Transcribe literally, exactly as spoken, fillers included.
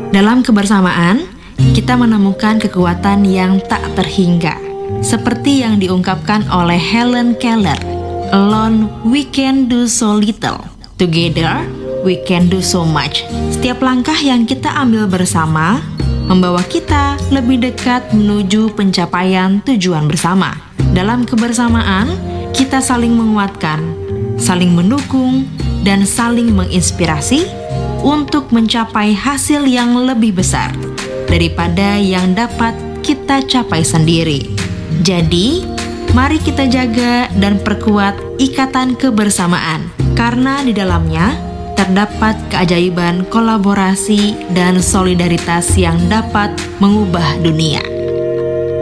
Dalam kebersamaan, kita menemukan kekuatan yang tak terhingga, seperti yang diungkapkan oleh Helen Keller. Alone we can do so little, together we can do so much. Setiap langkah yang kita ambil bersama membawa kita lebih dekat menuju pencapaian tujuan bersama. Dalam kebersamaan, kita saling menguatkan, saling mendukung, dan saling menginspirasi untuk mencapai hasil yang lebih besar daripada yang dapat kita capai sendiri. Jadi, mari kita jaga dan perkuat ikatan kebersamaan, karena di dalamnya terdapat keajaiban kolaborasi dan solidaritas yang dapat mengubah dunia.